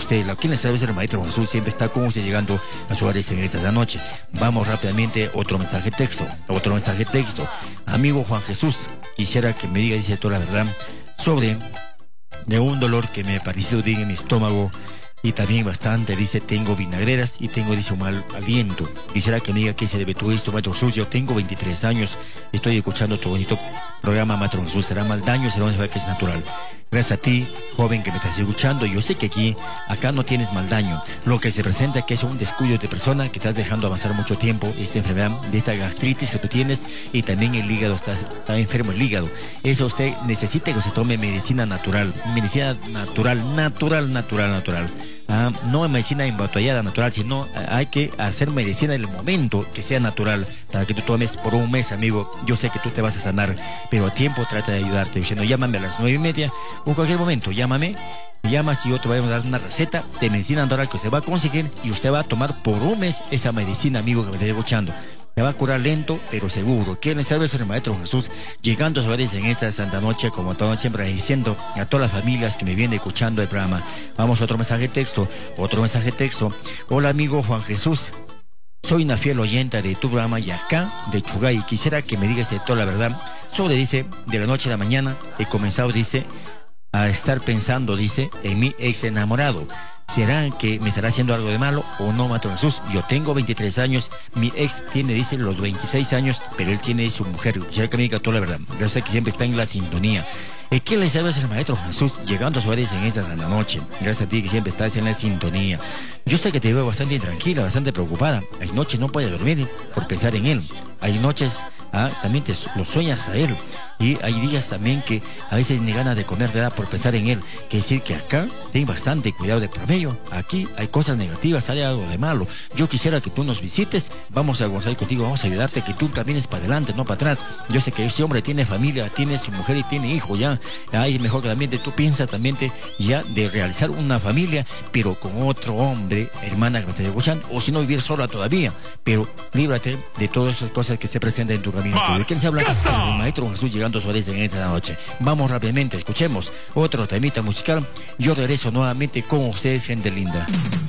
usted. ¿Quién le sabe ser el Maestro Jesús? Siempre está con usted llegando a su hogares en esta noche. Vamos rápidamente, otro mensaje texto. Amigo Juan Jesús, quisiera que me diga, dice toda la verdad, sobre de un dolor que me pareció en mi estómago y también bastante, dice, tengo vinagreras y tengo, dice, un mal aliento. Quisiera que me diga qué se debe todo esto, Maestro Jesús. Yo tengo 23 años, estoy escuchando tu bonito programa, Maestro Jesús. ¿Será mal daño? ¿Será que es natural? Gracias a ti, joven, que me estás escuchando. Yo sé que acá no tienes mal daño. Lo que se presenta es que es un descuido de persona que estás dejando avanzar mucho tiempo esta enfermedad, de esta gastritis que tú tienes, y también el hígado, está enfermo el hígado. Eso usted necesita que se tome medicina natural. Medicina natural. No es medicina embotellada natural, sino hay que hacer medicina en el momento que sea natural, para que tú tomes por un mes, amigo. Yo sé que tú te vas a sanar, pero a tiempo trata de ayudarte. Diciendo, llámame a las 9:30 o en cualquier momento, llámame. Me llamas y yo te voy a dar una receta de medicina natural que usted va a conseguir y usted va a tomar por un mes esa medicina, amigo, que me está escuchando. Te va a curar lento, pero seguro. ¿Quién sabe ser el Maestro Jesús? Llegando a sus hogares en esta santa noche, como toda noche, siempre diciendo a todas las familias que me vienen escuchando el programa. Vamos a otro mensaje texto. Hola, amigo Juan Jesús. Soy una fiel oyente de tu programa y acá de Chugay. Quisiera que me digas toda la verdad sobre, dice, de la noche a la mañana he comenzado, dice, a estar pensando, dice, en mi ex enamorado. ¿Será que me estará haciendo algo de malo o no, Maestro Jesús? Yo tengo 23 años, mi ex tiene, dice, los 26 años, pero él tiene su mujer. Quisiera que me diga toda la verdad. Yo sé que siempre está en la sintonía. ¿Qué le sabe el Maestro Jesús llegando a su hogares en esta santa noche? Gracias a ti que siempre estás en la sintonía. Yo sé que te veo bastante intranquila, bastante preocupada. Hay noches no puedes dormir por pensar en él. Hay noches también lo sueñas a él. Y hay días también que a veces ni ganas de comer te da por pensar en él. Quiere decir que acá ten bastante cuidado de promedio. Aquí hay cosas negativas, hay algo de malo. Yo quisiera que tú nos visites, vamos a gozar contigo, vamos a ayudarte, que tú camines para adelante, no para atrás. Yo sé que ese hombre tiene familia, tiene su mujer y tiene hijo ya. Ahí es mejor que también tú piensas también ya de realizar una familia, pero con otro hombre, hermana, que me estés escuchando, o si no, vivir sola todavía. Pero líbrate de todas esas cosas que se presentan en tu camino. ¿De quién se habla? El Maestro Jesús llegando a su hogares en esta noche. Vamos rápidamente, escuchemos otro temita musical. Yo regreso nuevamente con ustedes, gente linda.